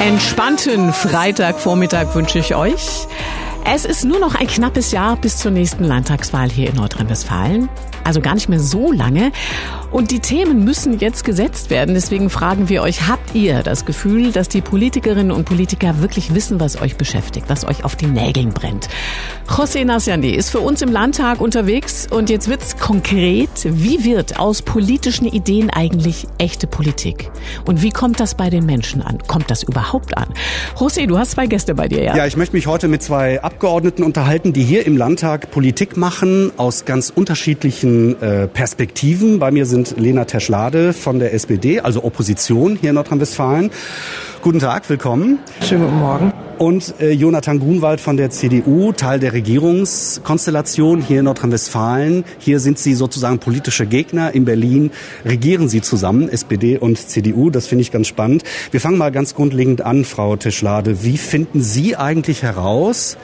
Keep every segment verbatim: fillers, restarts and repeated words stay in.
Entspannten Freitagvormittag wünsche ich euch. Es ist nur noch ein knappes Jahr bis zur nächsten Landtagswahl hier in Nordrhein-Westfalen. Also gar nicht mehr so lange. Und die Themen müssen jetzt gesetzt werden. Deswegen fragen wir euch, habt ihr das Gefühl, dass die Politikerinnen und Politiker wirklich wissen, was euch beschäftigt, was euch auf den Nägeln brennt? José Nasciandi ist für uns im Landtag unterwegs und jetzt wird's konkret. Wie wird aus politischen Ideen eigentlich echte Politik? Und wie kommt das bei den Menschen an? Kommt das überhaupt an? José, du hast zwei Gäste bei dir, ja? Ja, ich möchte mich heute mit zwei Abgeordneten unterhalten, die hier im Landtag Politik machen, aus ganz unterschiedlichen äh, Perspektiven. Bei mir sind Lena Teschlade von der S P D, also Opposition hier in Nordrhein-Westfalen. Guten Tag, willkommen. Schönen guten Morgen. Und äh, Jonathan Grunwald von der C D U, Teil der Regierungskonstellation hier in Nordrhein-Westfalen. Hier sind Sie sozusagen politische Gegner. In Berlin regieren Sie zusammen, S P D und C D U. Das finde ich ganz spannend. Wir fangen mal ganz grundlegend an, Frau Teschlade. Wie finden Sie eigentlich heraus,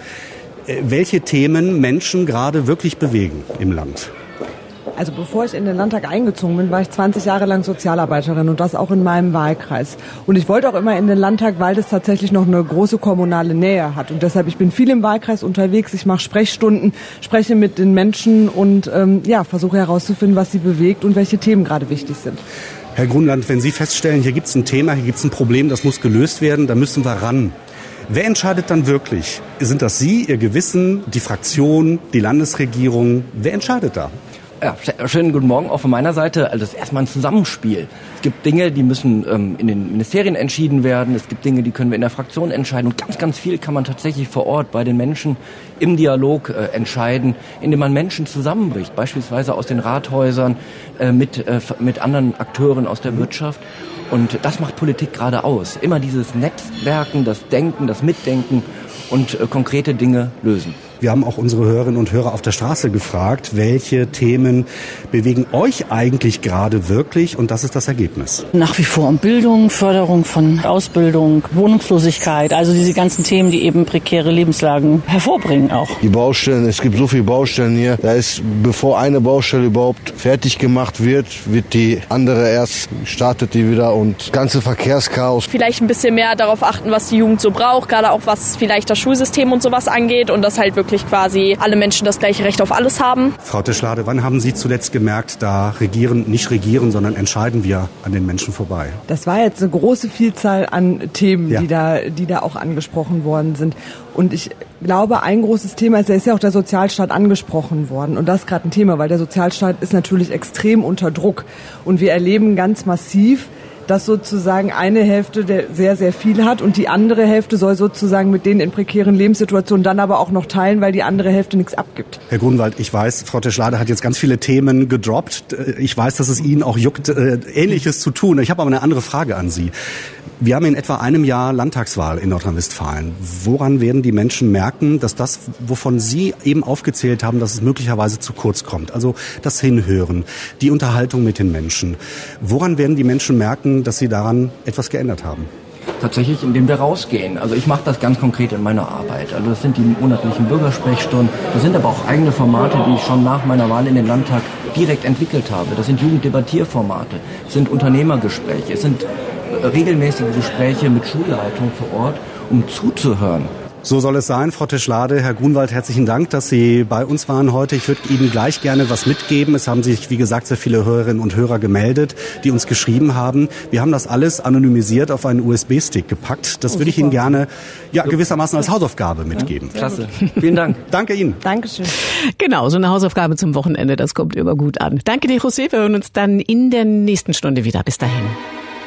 welche Themen Menschen gerade wirklich bewegen im Land? Also bevor ich in den Landtag eingezogen bin, war ich zwanzig Jahre lang Sozialarbeiterin und das auch in meinem Wahlkreis. Und ich wollte auch immer in den Landtag, weil das tatsächlich noch eine große kommunale Nähe hat. Und deshalb, ich bin viel im Wahlkreis unterwegs, ich mache Sprechstunden, spreche mit den Menschen und ähm, ja, versuche herauszufinden, was sie bewegt und welche Themen gerade wichtig sind. Herr Grunwald, wenn Sie feststellen, hier gibt es ein Thema, hier gibt es ein Problem, das muss gelöst werden, da müssen wir ran. Wer entscheidet dann wirklich? Sind das Sie, Ihr Gewissen, die Fraktion, die Landesregierung? Wer entscheidet da? Ja, schönen guten Morgen auch von meiner Seite. Also das ist erstmal ein Zusammenspiel. Es gibt Dinge, die müssen ähm, in den Ministerien entschieden werden. Es gibt Dinge, die können wir in der Fraktion entscheiden. Und ganz, ganz viel kann man tatsächlich vor Ort bei den Menschen im Dialog äh, entscheiden, indem man Menschen zusammenbricht. Beispielsweise aus den Rathäusern äh, mit, äh, mit anderen Akteuren aus der Wirtschaft. Und das macht Politik gerade aus. Immer dieses Netzwerken, das Denken, das Mitdenken und äh, konkrete Dinge lösen. Wir haben auch unsere Hörerinnen und Hörer auf der Straße gefragt, welche Themen bewegen euch eigentlich gerade wirklich, und das ist das Ergebnis. Nach wie vor um Bildung, Förderung von Ausbildung, Wohnungslosigkeit, also diese ganzen Themen, die eben prekäre Lebenslagen hervorbringen auch. Die Baustellen, es gibt so viele Baustellen hier, da ist, bevor eine Baustelle überhaupt fertig gemacht wird, wird die andere erst, startet die wieder und das ganze Verkehrschaos. Vielleicht ein bisschen mehr darauf achten, was die Jugend so braucht, gerade auch was vielleicht das Schulsystem und sowas angeht und das halt wirklich quasi alle Menschen das gleiche Recht auf alles haben. Frau Teschlade, wann haben Sie zuletzt gemerkt, da regieren, nicht regieren, sondern entscheiden wir an den Menschen vorbei? Das war jetzt eine große Vielzahl an Themen, ja. die da, die da auch angesprochen worden sind. Und ich glaube, ein großes Thema ist, da ist ja auch der Sozialstaat angesprochen worden. Und das ist gerade ein Thema, weil der Sozialstaat ist natürlich extrem unter Druck. Und wir erleben ganz massiv, dass sozusagen eine Hälfte der sehr, sehr viel hat und die andere Hälfte soll sozusagen mit denen in prekären Lebenssituationen dann aber auch noch teilen, weil die andere Hälfte nichts abgibt. Herr Grunwald, ich weiß, Frau Teschlade hat jetzt ganz viele Themen gedroppt. Ich weiß, dass es Ihnen auch juckt, Ähnliches zu tun. Ich habe aber eine andere Frage an Sie. Wir haben in etwa einem Jahr Landtagswahl in Nordrhein-Westfalen. Woran werden die Menschen merken, dass das, wovon Sie eben aufgezählt haben, dass es möglicherweise zu kurz kommt? Also das Hinhören, die Unterhaltung mit den Menschen. Woran werden die Menschen merken, dass sie daran etwas geändert haben? Tatsächlich, indem wir rausgehen. Also ich mache das ganz konkret in meiner Arbeit. Also das sind die monatlichen Bürgersprechstunden. Das sind aber auch eigene Formate, die ich schon nach meiner Wahl in den Landtag direkt entwickelt habe. Das sind Jugenddebattierformate, das sind Unternehmergespräche, es sind regelmäßige Gespräche mit Schulleitungen vor Ort, um zuzuhören. So soll es sein, Frau Teschlade. Herr Grunwald, herzlichen Dank, dass Sie bei uns waren heute. Ich würde Ihnen gleich gerne was mitgeben. Es haben sich, wie gesagt, sehr viele Hörerinnen und Hörer gemeldet, die uns geschrieben haben. Wir haben das alles anonymisiert auf einen U S B-Stick gepackt. Das oh, würde ich Ihnen gerne ja, gewissermaßen als Hausaufgabe mitgeben. Ja, klasse. Vielen Dank. Danke Ihnen. Dankeschön. Genau, so eine Hausaufgabe zum Wochenende, das kommt immer gut an. Danke dir, José. Wir hören uns dann in der nächsten Stunde wieder. Bis dahin.